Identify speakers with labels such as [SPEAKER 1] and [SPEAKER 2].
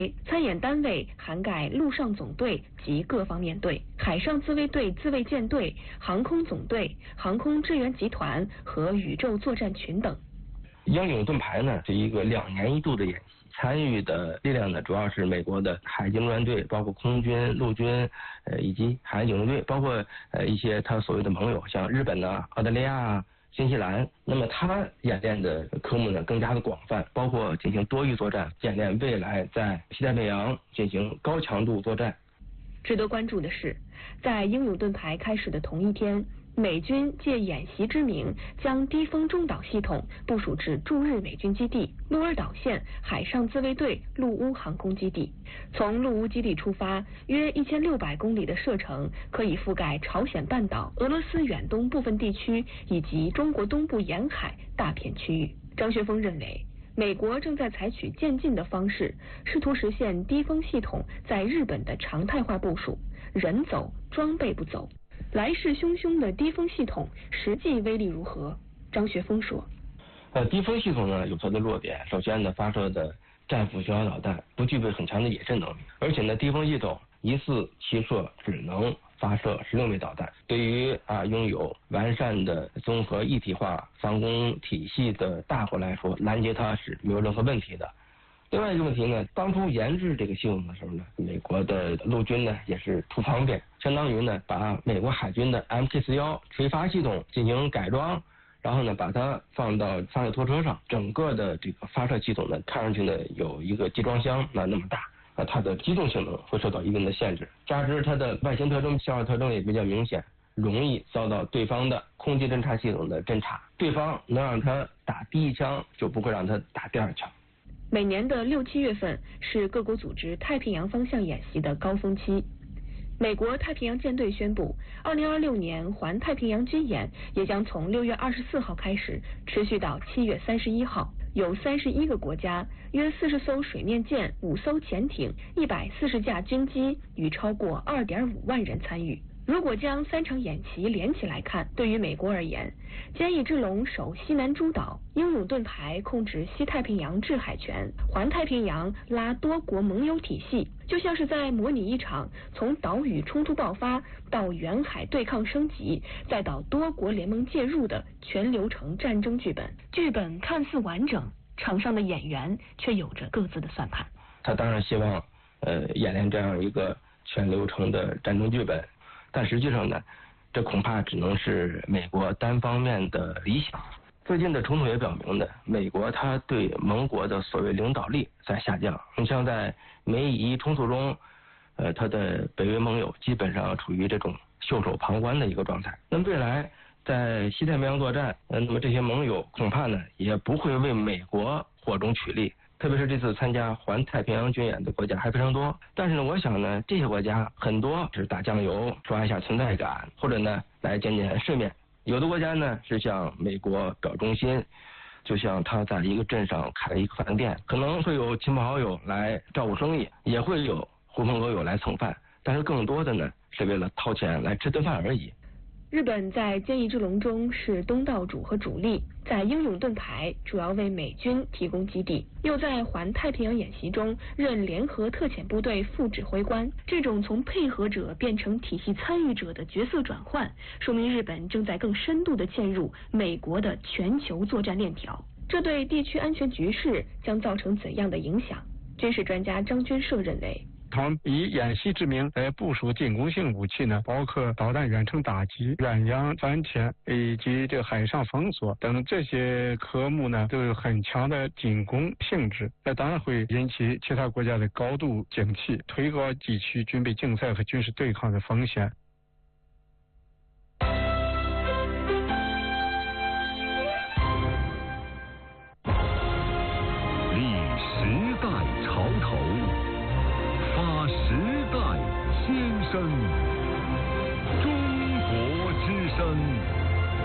[SPEAKER 1] 参演单位涵盖陆上总队及各方面队、海上自卫队自卫舰队、航空总队、航空支援集团和宇宙作战群等。
[SPEAKER 2] 英勇盾牌呢是一个2年1度的演习，参与的力量呢主要是美国的海军陆战队，包括空军、陆军，以及海岸警卫队，包括一些他所谓的盟友，像日本呐、澳大利亚、新西兰。那么他演练的科目呢更加的广泛，包括进行多域作战，演练未来在西太平洋进行高强度作战。
[SPEAKER 1] 值得关注的是，在英勇盾牌开始的同一天，美军借演习之名，将低空中导系统部署至驻日美军基地鹿儿岛县海上自卫队陆乌航空基地。从陆乌基地出发，约1600公里的射程，可以覆盖朝鲜半岛、俄罗斯远东部分地区以及中国东部沿海大片区域。张学峰认为，美国正在采取渐进的方式，试图实现低空系统在日本的常态化部署，人走，装备不走。来势汹汹的低空系统实际威力如何？张学峰说：
[SPEAKER 2] 低空系统呢有它的弱点，首先呢发射的战斧巡航导弹不具备很强的野战能力，而且呢低空系统一次齐射只能发射16枚导弹，对于拥有完善的综合一体化防空体系的大国来说，拦截它是没有任何问题的。另外一个问题呢，当初研制这个系统的时候呢，美国的陆军呢也是图方便，相当于呢把美国海军的 MK41垂发系统进行改装，然后呢把它放到发射拖车上，整个的这个发射系统呢看上去呢有一个集装箱那么大，它的机动性能会受到一定的限制，加之它的外形特征、信号特征也比较明显，容易遭到对方的空气侦察系统的侦察，对方能让它打第1枪，就不会让它打第2枪。
[SPEAKER 1] 每年的6、7月份是各国组织太平洋方向演习的高峰期。美国太平洋舰队宣布，2026年环太平洋军演也将从6月24号开始，持续到7月31号。有31个国家、约40艘水面舰、5艘潜艇、140架军机与超过2.5万人参与。如果将3场演习连起来看，对于美国而言，坚毅之龙守西南诸岛，英勇盾牌控制西太平洋制海权，环太平洋拉多国盟友体系，就像是在模拟一场从岛屿冲突爆发到远海对抗升级，再到多国联盟介入的全流程战争剧本。剧本看似完整，场上的演员却有着各自的算盘。
[SPEAKER 2] 他当然希望演练这样一个全流程的战争剧本，但实际上呢，这恐怕只能是美国单方面的理想。最近的冲突也表明呢，美国它对盟国的所谓领导力在下降。你像在美以冲突中，它的北约盟友基本上处于这种袖手旁观的一个状态。那么未来在西太平洋作战，那么这些盟友恐怕呢也不会为美国火中取栗。特别是这次参加环太平洋军演的国家还非常多，但是呢，我想呢，这些国家很多是打酱油、刷一下存在感，或者呢来见见世面。有的国家呢是向美国表忠心，就像他在一个镇上开了一个饭店，可能会有亲朋好友来照顾生意，也会有狐朋狗友来蹭饭，但是更多的呢是为了掏钱来吃顿饭而已。
[SPEAKER 1] 日本在坚毅之龙中是东道主和主力，在英勇盾牌主要为美军提供基地，又在环太平洋演习中任联合特遣部队副指挥官。这种从配合者变成体系参与者的角色转换，说明日本正在更深度地嵌入美国的全球作战链条。这对地区安全局势将造成怎样的影响？军事专家张军社认为，
[SPEAKER 3] 他们以演习之名来部署进攻性武器呢，包括导弹远程打击、远洋反潜以及这海上封锁等这些科目呢，都有很强的进攻性质。那当然会引起其他国家的高度警惕，推高地区军备竞赛和军事对抗的风险。
[SPEAKER 4] 历时代潮头，发时代先声，中国之声。